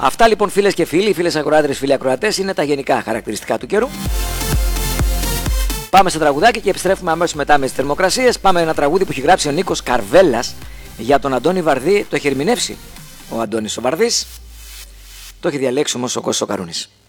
Αυτά λοιπόν, φίλες και φίλοι, φίλες ακροάτρες, φίλοι ακροατές, είναι τα γενικά χαρακτηριστικά του καιρού. Πάμε στο τραγουδάκι και επιστρέφουμε αμέσως μετά με τις θερμοκρασίες. Πάμε ένα τραγούδι που έχει γράψει ο Νίκος Καρβέλας για τον Αντώνη Βαρδί. Το έχει ερμηνεύσει ο Αντώνης ο Βαρδής. Το έχει διαλέξει όμως ο Κώστας ο Καρούνης.